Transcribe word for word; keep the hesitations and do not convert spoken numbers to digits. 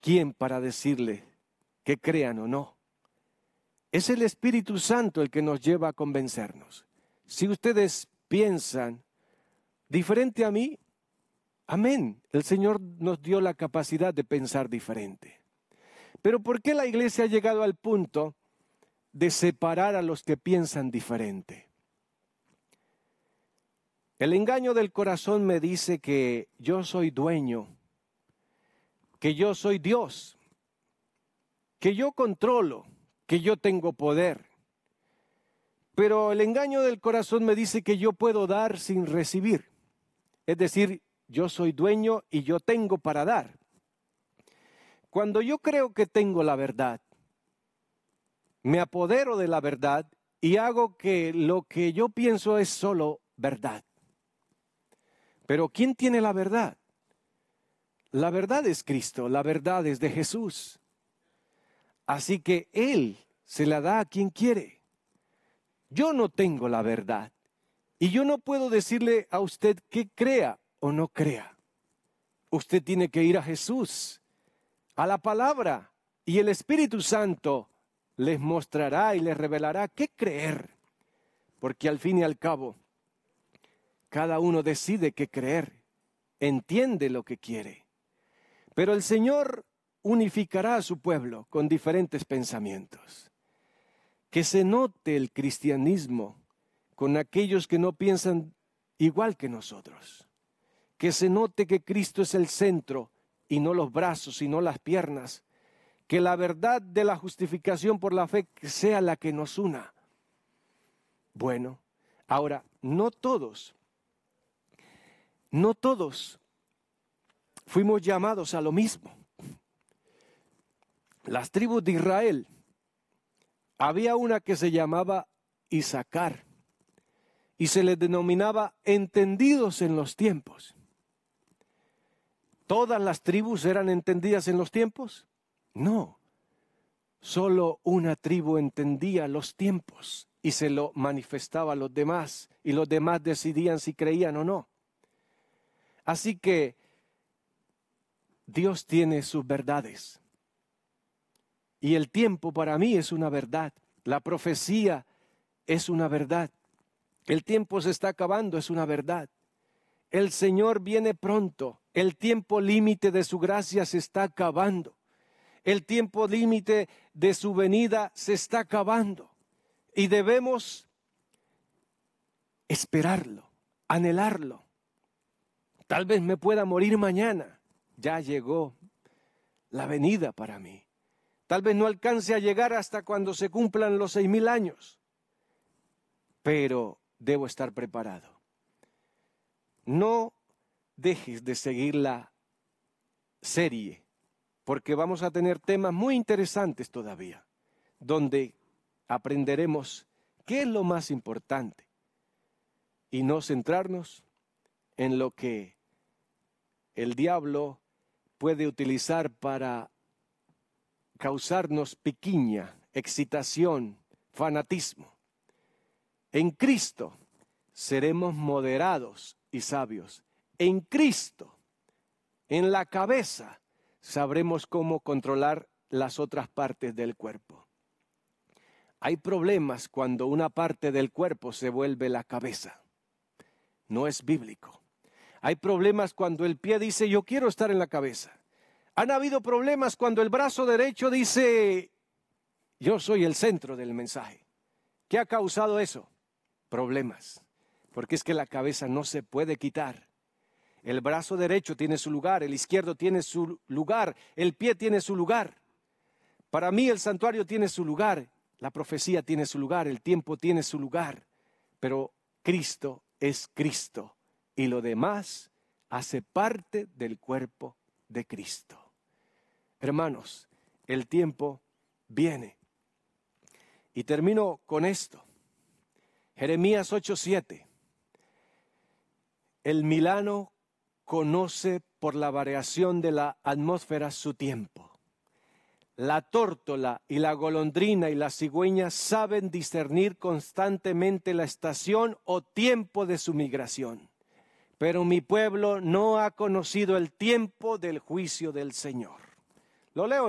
quién para decirle que crean o no. Es el Espíritu Santo el que nos lleva a convencernos. Si ustedes piensan diferente a mí, amén. El Señor nos dio la capacidad de pensar diferente. Pero ¿por qué la iglesia ha llegado al punto de separar a los que piensan diferente? El engaño del corazón me dice que yo soy dueño, que yo soy Dios, que yo controlo, que yo tengo poder. Pero el engaño del corazón me dice que yo puedo dar sin recibir. Es decir, yo soy dueño y yo tengo para dar. Cuando yo creo que tengo la verdad, me apodero de la verdad y hago que lo que yo pienso es solo verdad. Pero ¿quién tiene la verdad? La verdad es Cristo, la verdad es de Jesús. Así que Él se la da a quien quiere. Yo no tengo la verdad y yo no puedo decirle a usted que crea o no crea. Usted tiene que ir a Jesús, a la palabra, y el Espíritu Santo les mostrará y les revelará qué creer. Porque al fin y al cabo, cada uno decide qué creer, entiende lo que quiere. Pero el Señor unificará a su pueblo con diferentes pensamientos. Que se note el cristianismo con aquellos que no piensan igual que nosotros. Que se note que Cristo es el centro y no los brazos y no las piernas. Que la verdad de la justificación por la fe sea la que nos una. Bueno, ahora, no todos, no todos fuimos llamados a lo mismo. Las tribus de Israel, había una que se llamaba Isacar y se les denominaba entendidos en los tiempos. ¿Todas las tribus eran entendidas en los tiempos? No, solo una tribu entendía los tiempos y se lo manifestaba a los demás y los demás decidían si creían o no. Así que Dios tiene sus verdades. Y el tiempo para mí es una verdad. La profecía es una verdad. El tiempo se está acabando, es una verdad. El Señor viene pronto. El tiempo límite de su gracia se está acabando. El tiempo límite de su venida se está acabando. Y debemos esperarlo, anhelarlo. Tal vez me pueda morir mañana. Ya llegó la venida para mí. Tal vez no alcance a llegar hasta cuando se cumplan los seis mil años, pero debo estar preparado. No dejes de seguir la serie, porque vamos a tener temas muy interesantes todavía, donde aprenderemos qué es lo más importante y no centrarnos en lo que el diablo puede utilizar para causarnos piquiña, excitación, fanatismo. En Cristo seremos moderados y sabios. En Cristo, en la cabeza, sabremos cómo controlar las otras partes del cuerpo. Hay problemas cuando una parte del cuerpo se vuelve la cabeza. No es bíblico. Hay problemas cuando el pie dice, yo quiero estar en la cabeza. Han habido problemas cuando el brazo derecho dice, yo soy el centro del mensaje. ¿Qué ha causado eso? Problemas. Porque es que la cabeza no se puede quitar. El brazo derecho tiene su lugar, el izquierdo tiene su lugar, el pie tiene su lugar. Para mí el santuario tiene su lugar, la profecía tiene su lugar, el tiempo tiene su lugar. Pero Cristo es Cristo y lo demás hace parte del cuerpo de Cristo. Hermanos, el tiempo viene. Y termino con esto. Jeremías ocho siete. El milano conoce por la variación de la atmósfera su tiempo. La tórtola y la golondrina y la cigüeña saben discernir constantemente la estación o tiempo de su migración. Pero mi pueblo no ha conocido el tiempo del juicio del Señor. Lo leo